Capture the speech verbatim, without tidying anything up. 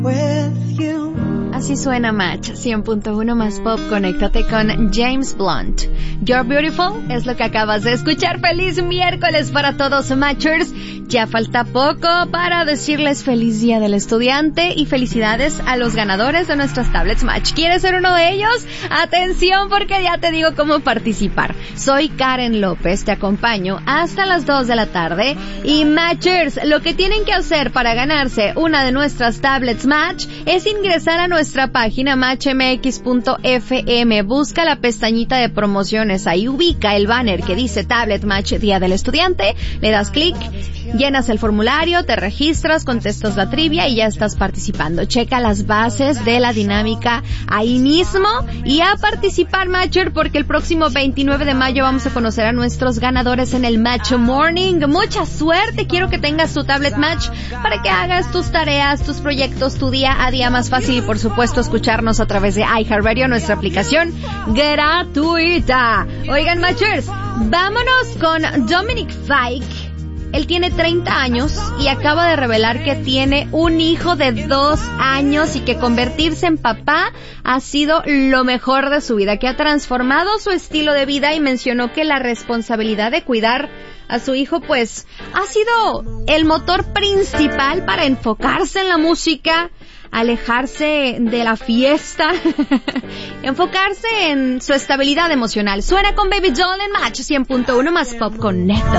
Así suena Match, cien punto uno más pop. Conéctate con James Blunt. You're Beautiful es lo que acabas de escuchar. Feliz miércoles para todos, Matchers. Ya falta poco para decirles feliz día del estudiante y felicidades a los ganadores de nuestras tablets Match. ¿Quieres ser uno de ellos? Atención, porque ya te digo cómo participar. Soy Karen López, te acompaño hasta las dos de la tarde. Y Matchers, lo que tienen que hacer para ganarse una de nuestras tablets Match es ingresar a nuestra página match m x punto f m. Busca la pestañita de promociones, ahí ubica el banner que dice Tablet Match Día del Estudiante, le das clic, llenas el formulario, te registras, contestas la trivia y ya estás participando. Checa las bases de la dinámica ahí mismo y a participar, Matcher, porque el próximo veintinueve de mayo vamos a conocer a nuestros ganadores en el Match Morning. Mucha suerte, quiero que tengas tu Tablet Match para que hagas tus tareas, tus proyectos, tu día a día más fácil y por supuesto escucharnos a través de iHeartRadio, nuestra aplicación gratuita. Oigan, Matchers, vámonos con Dominic Fike. Él tiene treinta años y acaba de revelar que tiene un hijo de dos años y que convertirse en papá ha sido lo mejor de su vida, que ha transformado su estilo de vida, y mencionó que la responsabilidad de cuidar a su hijo pues ha sido el motor principal para enfocarse en la música, alejarse de la fiesta, enfocarse en su estabilidad emocional. Suena con Baby Doll en Match cien punto uno más pop. Connecta.